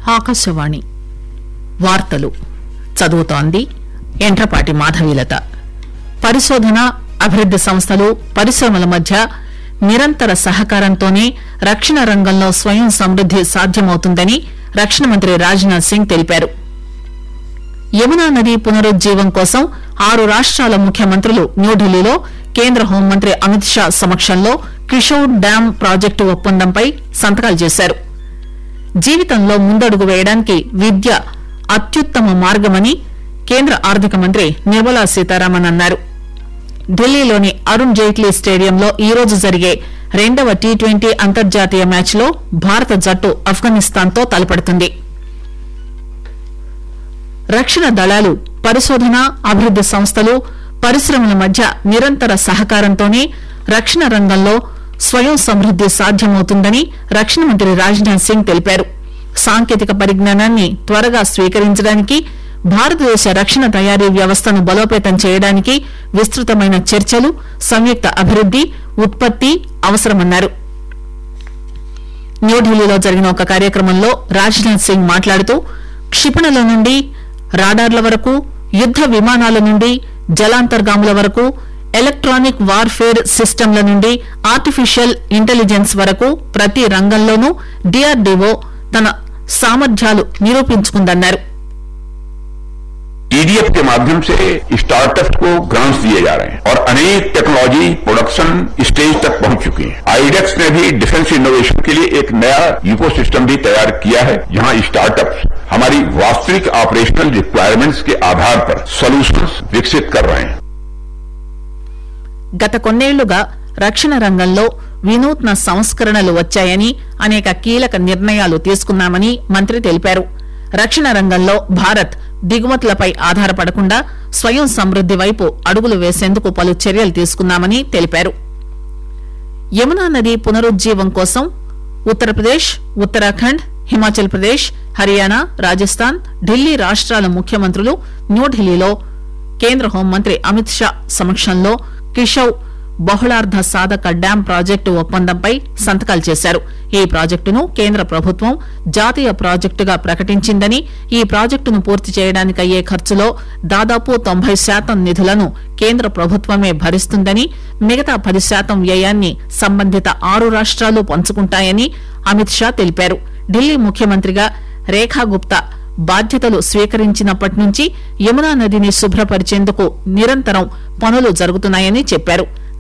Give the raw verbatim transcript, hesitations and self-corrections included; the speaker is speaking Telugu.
ఆకాశవాణి వార్తలు చదువుతోంది ఎంట్రపాటి మాధవీలత. పరిశోధన అభివృద్ది సంస్థలు పరిశ్రమల మధ్య నిరంతర సహకారంతోనే రక్షణ రంగంలో స్వయం సమృద్ది సాధ్యమవుతుందని రక్షణ మంత్రి రాజ్నాథ్ సింగ్ తెలిపారు. యమునా నది పునరుజ్జీవం కోసం ఆరు రాష్ట్రాల ముఖ్యమంత్రులు న్యూఢిల్లీలో కేంద్ర హోంమంత్రి అమిత్ షా సమక్షంలో కిషోర్ డ్యాం ప్రాజెక్టు ఒప్పందంపై సంతకాలు చేశారు. జీవితంలో ముందడుగు వేయడానికి విద్య అత్యుత్తమ మార్గమని కేంద్ర ఆర్థిక మంత్రి నిర్మలా సీతారామన్ అన్నారు. ఢిల్లీలోని అరుణ్ జైట్లీ స్టేడియంలో ఈరోజు జరిగే రెండవ టీ ట్వంటీ అంతర్జాతీయ మ్యాచ్లో భారత జట్టు ఆఫ్ఘనిస్తాన్తో తలపడుతుంది. రక్షణ దళాలు పరిశోధన అభివృద్ది సంస్థలు పరిశ్రమల మధ్య నిరంతర సహకారంతోనే రక్షణ రంగంలో స్వయం సమృద్ది సాధ్యమవుతుందని రక్షణ మంత్రి రాజ్నాథ్ సింగ్ తెలిపారు. సాంకేతిక పరిజ్ఞానాన్ని త్వరగా స్వీకరించడానికి భారతదేశ రక్షణ తయారీ వ్యవస్థను బలోపేతం చేయడానికి విస్తృతమైన చర్చలు సంయుక్త అభివృద్ది ఉత్పత్తి అవసరమన్నారు. న్యూఢిల్లీలో జరిగిన ఒక కార్యక్రమంలో రాజ్నాథ్ సింగ్ మాట్లాడుతూ క్షిపణుల నుండి రాడార్ల వరకు యుద్ద విమానాల నుండి జలాంతర్గాముల వరకు ఎలక్ట్రానిక్ వార్ఫేర్ సిస్టంల నుండి ఆర్టిఫిషియల్ ఇంటెలిజెన్స్ వరకు ప్రతి రంగంలోనూ డీఆర్డీఓ తన సామర్థ్యాలు నిరూపించుకుందన్నారు. टीडीएफ के माध्यम से स्टार्टअप को ग्रांट्स दिए जा रहे हैं और अनेक टेक्नोलॉजी प्रोडक्शन स्टेज तक पहुंच चुकी है. आईडेक्स ने भी डिफेंस इनोवेशन के लिए एक नया इकोसिस्टम भी तैयार किया है, जहां स्टार्टअप्स हमारी वास्तविक ऑपरेशनल रिक्वायरमेंट्स के आधार पर सॉल्यूशंस विकसित कर रहे हैं. గత కొన్నేళ్లుగా రక్షణ రంగంలో వినూత్న సంస్కరణలు వచ్చాయని అనేక కీలక నిర్ణయాలు తీసుకున్నామని మంత్రి తెలిపారు. రక్షణ రంగంలో భారత్ దిగుమతులపై ఆధారపడకుండా స్వయం సమృద్ది వైపు అడుగులు వేసేందుకు పలు చర్యలు తీసుకున్నామని తెలిపారు. యమునా నది పునరుజ్జీవం కోసం ఉత్తరప్రదేశ్ ఉత్తరాఖండ్ హిమాచల్ ప్రదేశ్ హర్యానా రాజస్థాన్ ఢిల్లీ రాష్ట్రాల ముఖ్యమంత్రులు న్యూఢిల్లీలో కేంద్ర హోంమంత్రి అమిత్ షా సమక్షంలో కిషౌ బహుళార్ధ సాధక డ్యాం ప్రాజెక్టు ఒప్పందంపై సంతకాలు చేశారు. ఈ ప్రాజెక్టును కేంద్ర ప్రభుత్వం జాతీయ ప్రాజెక్టుగా ప్రకటించిందని ఈ ప్రాజెక్టును పూర్తి చేయడానికి అయ్యే ఖర్చులో దాదాపు తొంభై శాతం నిధులను కేంద్ర ప్రభుత్వమే భరిస్తుందని, మిగతా పది శాతం వ్యయాన్ని సంబంధిత ఆరు రాష్ట్రాలు పంచుకుంటాయని అమిత్ షా తెలిపారు. ఢిల్లీ ముఖ్యమంత్రిగా రేఖా గుప్తా బాధ్యతలు స్వీకరించినప్పటి నుంచి యమునా నదిని శుభ్రపరిచేందుకు నిరంతరం పనులు జరుగుతున్నాయని చెప్పారు.